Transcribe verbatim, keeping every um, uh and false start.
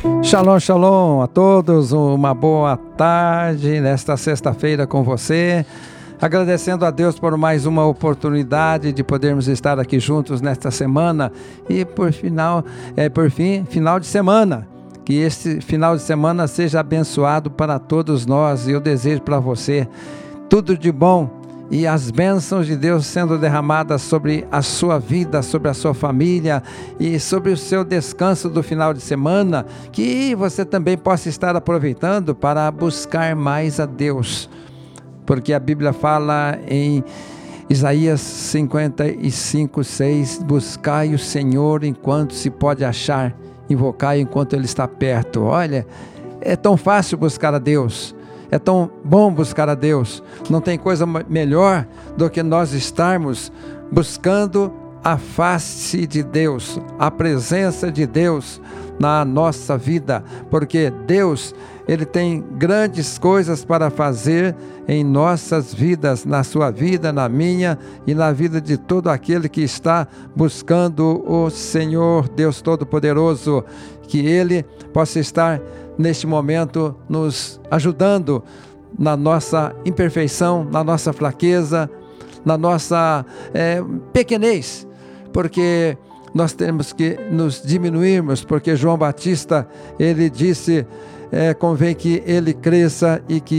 Shalom, shalom a todos, uma boa tarde nesta sexta-feira com você, agradecendo a Deus por mais uma oportunidade de podermos estar aqui juntos nesta semana e por final, é, por fim, final de semana, que este final de semana seja abençoado para todos nós e eu desejo para você tudo de bom e as bênçãos de Deus sendo derramadas sobre a sua vida, sobre a sua família e sobre o seu descanso do final de semana, que você também possa estar aproveitando para buscar mais a Deus, porque a Bíblia fala em Isaías cinquenta e cinco, seis, buscai o Senhor enquanto se pode achar, invocai enquanto Ele está perto. Olha, é tão fácil buscar a Deus. É tão bom buscar a Deus, não tem coisa melhor do que nós estarmos buscando a face de Deus, a presença de Deus na nossa vida, porque Deus, Ele tem grandes coisas para fazer em nossas vidas, na sua vida, na minha e na vida de todo aquele que está buscando o Senhor Deus Todo-Poderoso, que Ele possa estar neste momento nos ajudando na nossa imperfeição, na nossa fraqueza, na nossa é, pequenez, porque nós temos que nos diminuirmos, porque João Batista, ele disse, é, convém que ele cresça e que